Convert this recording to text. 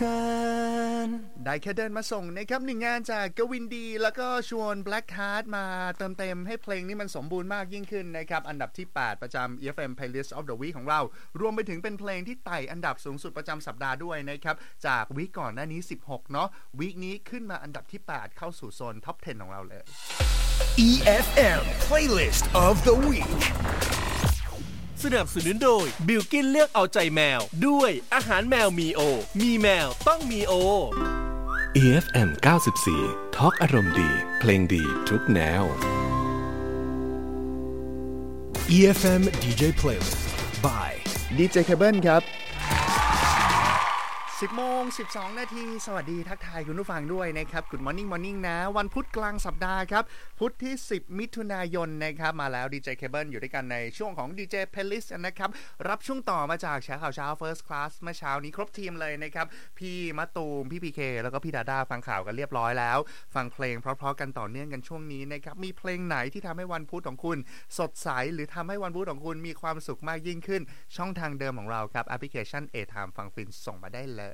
กันได้แค่เดินมาส่งนะครับหนึ่งงานจากกวินดีแล้วก็ชวน Black Heart มาเติมเต็มให้เพลงนี้มันสมบูรณ์มากยิ่งขึ้นนะครับอันดับที่8ประจำ EFM Playlist of the Week ของเรารวมไปถึงเป็นเพลงที่ไต่อันดับสูงสุดประจำสัปดาห์ด้วยนะครับจากวีคก่อนหน้านี้16เนาะวีคนี้ขึ้นมาอันดับที่8เข้าสู่โซนท็อป 10 ของเราเลย EFM Playlist of the Week สนับสนุนโดยบิลกินเลือกเอาใจแมวด้วยอาหารแมวมีโอมีแมวต้องมีโอ EFM 94 Talk อารมณ์ดีเพลงดีทุกแนว EFM DJ Playlist by DJ Cable ครับ10 โมง 12 นาทีสวัสดีทักทายคุณผู้ฟังด้วยนะครับ Good Morning Morning นะวันพุธกลางสัปดาห์ครับพุธที่10มิถุนายนนะครับมาแล้ว DJ Cable อยู่ด้วยกันในช่วงของ DJ Playlist นะครับรับช่วงต่อมาจากแชร์ข่าวเช้า First Class เมื่อเช้านี้ครบทีมเลยนะครับพี่มะตูมพี่พีเคแล้วก็พี่ดาด้าฟังข่าวกันเรียบร้อยแล้วฟังเพลงเพราะๆกันต่อเนื่องกันช่วงนี้นะครับมีเพลงไหนที่ทำให้วันพุธของคุณสดใสหรือทำให้วันพุธของคุณมีความสุขมากยิ่งขึ้นช่องทางเดิมของเราครับแอปพลิเคชัน A Time ฟังฟินส่งมาได้เลย